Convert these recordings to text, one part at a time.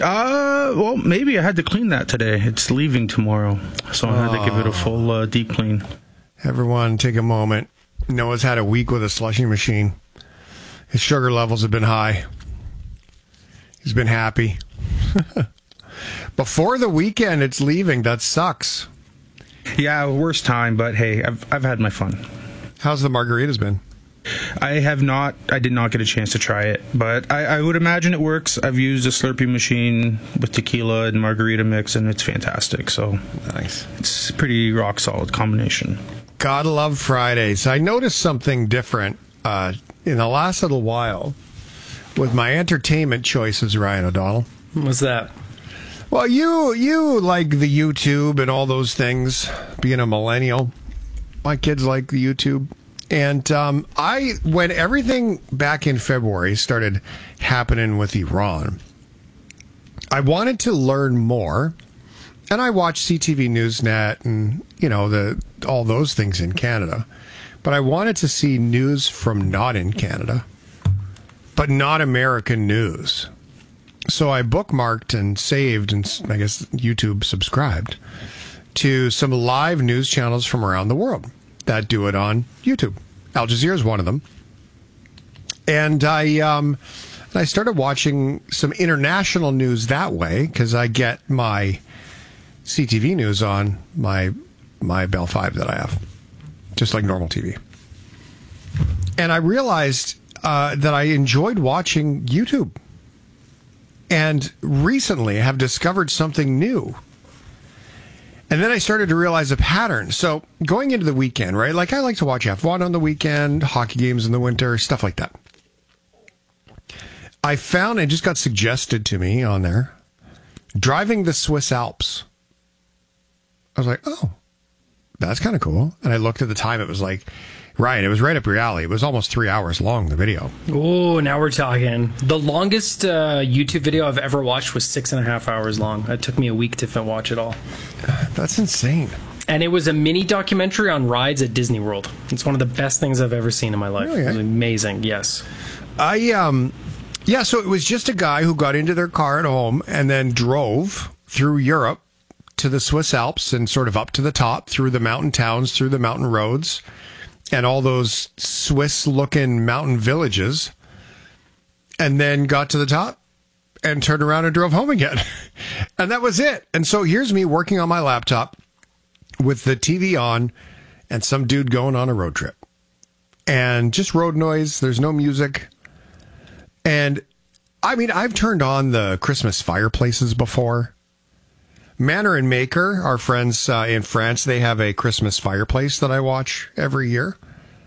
Well, maybe I had to clean that today. It's leaving tomorrow, so I had to give it a full deep clean. Everyone, take a moment. Noah's had a week with a slushing machine. His sugar levels have been high. He's been happy. Before the weekend, it's leaving. That sucks. Yeah, worst time, but hey, I've had my fun. How's the margaritas been? I did not get a chance to try it, but I would imagine it works. I've used a Slurpee machine with tequila and margarita mix, and it's fantastic. So nice. It's a pretty rock solid combination. Gotta love Fridays. I noticed something different in the last little while with my entertainment choices, Ryan O'Donnell. What's that? Well, you like the YouTube and all those things, being a millennial. My kids like the YouTube. And when everything back in February started happening with Iran, I wanted to learn more. And I watched CTV Newsnet and, all those things in Canada. But I wanted to see news from not in Canada, but not American news. So I bookmarked and saved, and I guess YouTube subscribed to some live news channels from around the world that do it on YouTube. Al Jazeera is one of them. And I started watching some international news that way because I get my CTV news on my Bell 5 that I have, just like normal TV. And I realized that I enjoyed watching YouTube. And recently I have discovered something new. And then I started to realize a pattern. So going into the weekend, right? Like I like to watch F1 on the weekend, hockey games in the winter, stuff like that. I found, it just got suggested to me on there, driving the Swiss Alps. I was like, oh, that's kind of cool. And I looked at the time. It was like, Ryan, it was right up your alley. It was almost 3 hours long, the video. Oh, now we're talking. The longest YouTube video I've ever watched was 6.5 hours long. It took me a week to watch it all. That's insane. And it was a mini documentary on rides at Disney World. It's one of the best things I've ever seen in my life. Oh, yeah. It was amazing, yes. So it was just a guy who got into their car at home and then drove through Europe to the Swiss Alps and sort of up to the top through the mountain towns, through the mountain roads, and all those Swiss-looking mountain villages, and then got to the top and turned around and drove home again. And that was it. And so here's me working on my laptop with the TV on and some dude going on a road trip. And just road noise. There's no music. And, I mean, I've turned on the Christmas fireplaces before. Manor and Maker, our friends in France, they have a Christmas fireplace that I watch every year.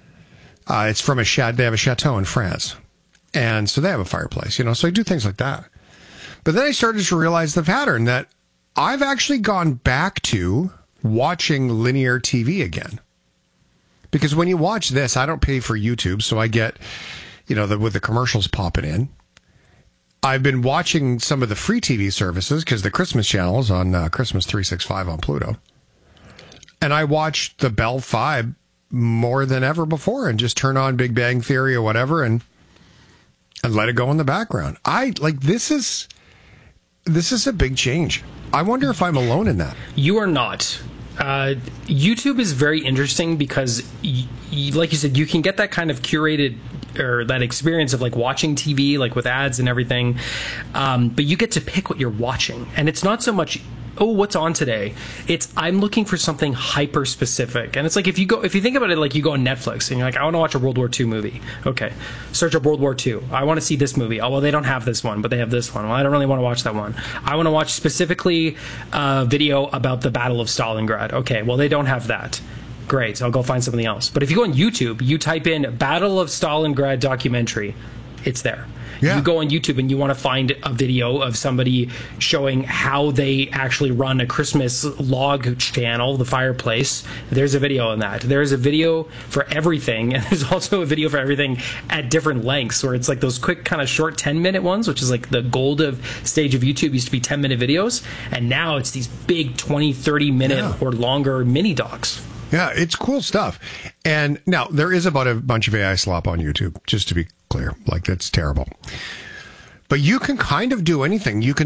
It's from they have a chateau in France. And so they have a fireplace, so I do things like that. But then I started to realize the pattern that I've actually gone back to watching linear TV again. Because when you watch this, I don't pay for YouTube, so I get, with the commercials popping in. I've been watching some of the free TV services because the Christmas channel is on Christmas 365 on Pluto. And I watched the Bell 5 more than ever before and just turn on Big Bang Theory or whatever and let it go in the background. This is a big change. I wonder if I'm alone in that. You are not. YouTube is very interesting because, like you said, you can get that kind of curated or that experience of like watching TV, like with ads and everything. But you get to pick what you're watching. And it's not so much, oh, what's on today? It's, I'm looking for something hyper specific. And it's like, if you think about it, like you go on Netflix and you're like, I want to watch a World War II movie. Okay. Search up World War II. I want to see this movie. Oh, well, they don't have this one, but they have this one. Well, I don't really want to watch that one. I want to watch specifically a video about the Battle of Stalingrad. Okay. Well, they don't have that. Great, so I'll go find something else. But if you go on YouTube, you type in Battle of Stalingrad documentary, it's there. Yeah. You go on YouTube and you want to find a video of somebody showing how they actually run a Christmas log channel, the fireplace. There's a video on that. There's a video for everything, and there's also a video for everything at different lengths, where it's like those quick kind of short 10-minute ones, which is like the gold stage of YouTube. Used to be 10-minute videos, and now it's these big 20, 30-minute or longer mini docs. Yeah, it's cool stuff. And now there is about a bunch of AI slop on YouTube, just to be clear. Like, that's terrible. But you can kind of do anything. You can